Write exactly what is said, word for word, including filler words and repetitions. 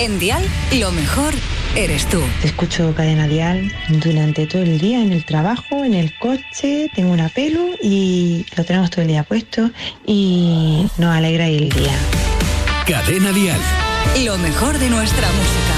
En Dial, lo mejor eres tú. Te escucho Cadena Dial durante todo el día, en el trabajo, en el coche, tengo una pelu y lo tenemos todo el día puesto y nos alegra el día. Cadena Dial. Lo mejor de nuestra música.